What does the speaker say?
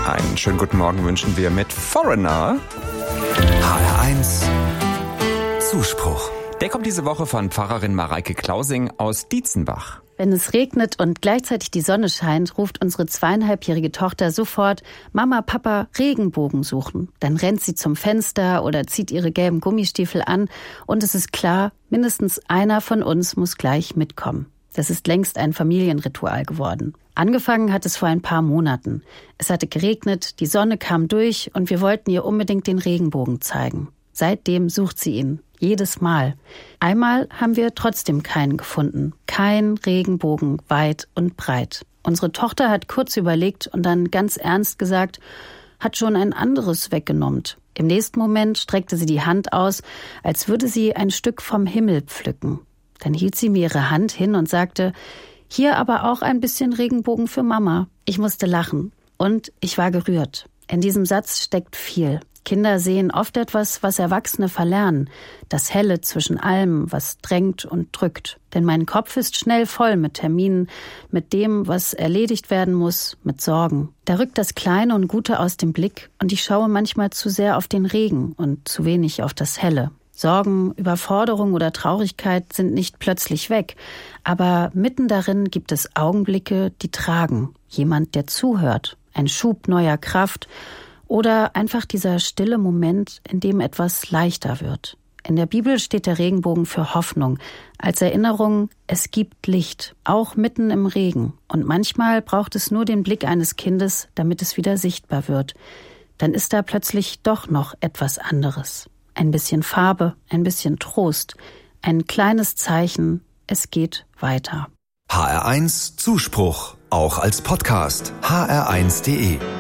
Einen schönen guten Morgen wünschen wir mit Foreigner. HR1 Zuspruch. Der kommt diese Woche von Pfarrerin Mareike Klausing aus Dietzenbach. Wenn es regnet und gleichzeitig die Sonne scheint, ruft unsere 2,5-jährige Tochter sofort: Mama, Papa, Regenbogen suchen. Dann rennt sie zum Fenster oder zieht ihre gelben Gummistiefel an und es ist klar, mindestens einer von uns muss gleich mitkommen. Das ist längst ein Familienritual geworden. Angefangen hat es vor ein paar Monaten. Es hatte geregnet, die Sonne kam durch und wir wollten ihr unbedingt den Regenbogen zeigen. Seitdem sucht sie ihn. Jedes Mal. Einmal haben wir trotzdem keinen gefunden. Kein Regenbogen, weit und breit. Unsere Tochter hat kurz überlegt und dann ganz ernst gesagt, hat schon ein anderes weggenommen. Im nächsten Moment streckte sie die Hand aus, als würde sie ein Stück vom Himmel pflücken. Dann hielt sie mir ihre Hand hin und sagte, hier aber auch ein bisschen Regenbogen für Mama. Ich musste lachen und ich war gerührt. In diesem Satz steckt viel. Kinder sehen oft etwas, was Erwachsene verlernen. Das Helle zwischen allem, was drängt und drückt. Denn mein Kopf ist schnell voll mit Terminen, mit dem, was erledigt werden muss, mit Sorgen. Da rückt das Kleine und Gute aus dem Blick und ich schaue manchmal zu sehr auf den Regen und zu wenig auf das Helle. Sorgen, Überforderung oder Traurigkeit sind nicht plötzlich weg, aber mitten darin gibt es Augenblicke, die tragen. Jemand, der zuhört, ein Schub neuer Kraft oder einfach dieser stille Moment, in dem etwas leichter wird. In der Bibel steht der Regenbogen für Hoffnung, als Erinnerung, es gibt Licht, auch mitten im Regen. Und manchmal braucht es nur den Blick eines Kindes, damit es wieder sichtbar wird. Dann ist da plötzlich doch noch etwas anderes. Ein bisschen Farbe, ein bisschen Trost, ein kleines Zeichen, es geht weiter. HR1 Zuspruch, auch als Podcast. hr1.de